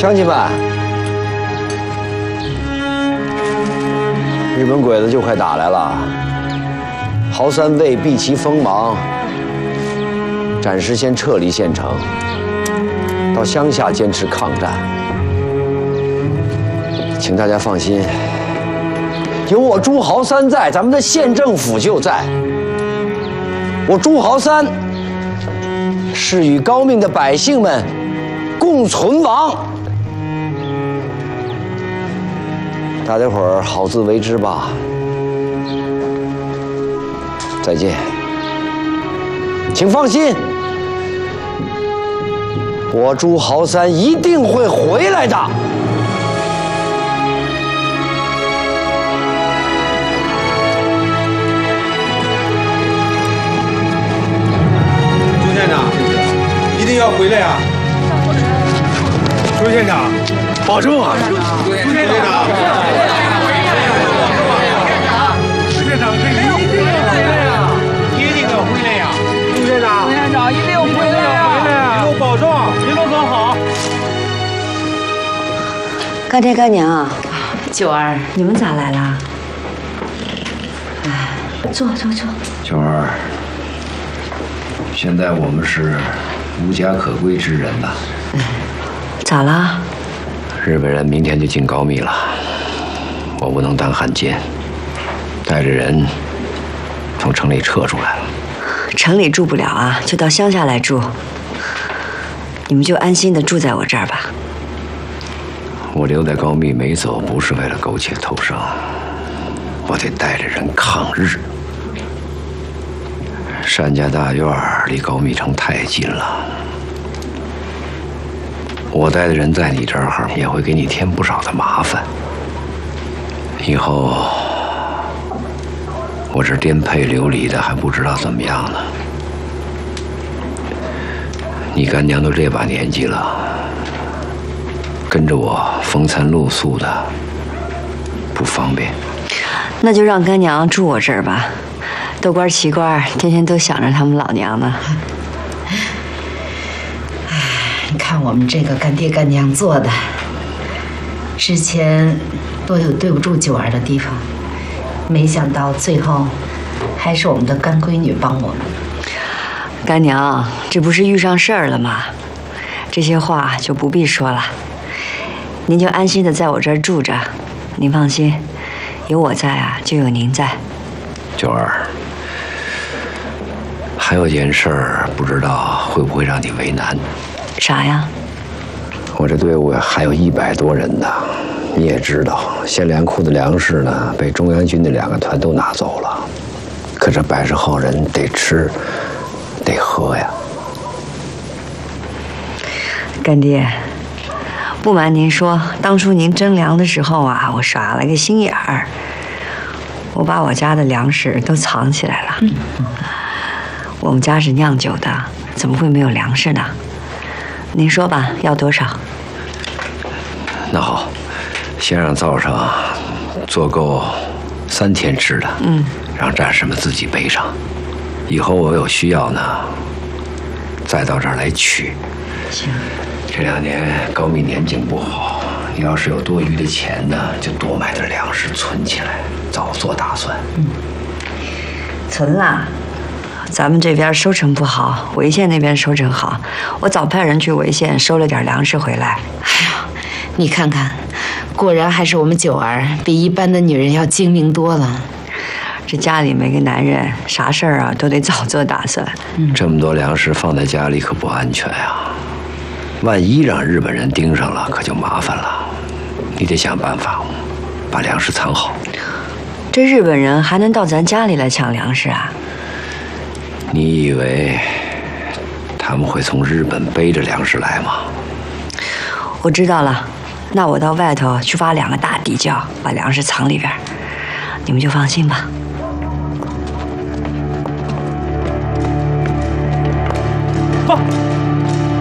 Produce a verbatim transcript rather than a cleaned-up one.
乡亲们，日本鬼子就快打来了，豪三为避其锋芒，暂时先撤离县城，到乡下坚持抗战。请大家放心，有我朱豪三在，咱们的县政府就在。我朱豪三是与高密的百姓们共存亡。 大家伙儿好自为之吧。再见，请放心，我朱豪三一定会回来的。 朱县长，一定要回来啊！朱县长，保重啊！朱县长。 干爹干娘，九儿，你们咋来了？哎，坐坐坐。 九儿，现在我们是无家可归之人了。 嗯，咋了？ 日本人明天就进高密了，我不能当汉奸，带着人从城里撤出来了。 城里住不了啊，就到乡下来住。你们就安心的住在我这儿吧。 我留在高密没走，不是为了苟且偷生，我得带着人抗日。单家大院离高密城太近了，我带的人在你这儿也会给你添不少的麻烦。以后我这颠沛流离的还不知道怎么样呢。你干娘都这把年纪了。 跟着我风餐露宿的不方便， 那就让干娘住我这儿吧。豆官、奇官天天都想着他们老娘呢。 哎，你看我们这个干爹干娘做的，之前多有对不住九儿的地方，没想到最后还是我们的干闺女帮我们。 干娘，这不是遇上事儿了吗？这些话就不必说了。 您就安心的在我这儿住着，您放心，有我在啊，就有您在。 九儿，还有件事儿，不知道会不会让你为难？ 啥呀？ 我这队伍还有一百多人呢，你也知道，县粮库的粮食呢，被中央军的两个团都拿走了。可这百十号人得吃，得喝呀。 干爹。 不瞒您说，当初您征粮的时候啊，我耍了个心眼儿，我把我家的粮食都藏起来了。嗯、我们家是酿酒的，怎么会没有粮食呢？您说吧，要多少？ 那好，先让灶上做够三天吃的，嗯，让战士们自己背上。以后我有需要呢，再到这儿来取。 行。 这两年高密年景不好，你要是有多余的钱呢，就多买点粮食存起来，早做打算。 嗯，存了。咱们这边收成不好，潍县那边收成好，我早派人去潍县收了点粮食回来。 哎呀，你看看，果然还是我们九儿比一般的女人要精明多了。 这家里每个男人啥事儿啊都得早做打算。 嗯，这么多粮食放在家里可不安全呀。 万一让日本人盯上了，可就麻烦了。你得想办法把粮食藏好。 这日本人还能到咱家里来抢粮食啊？ 你以为他们会从日本背着粮食来吗？ 我知道了，那我到外头去挖两个大地窖，把粮食藏里边，你们就放心吧。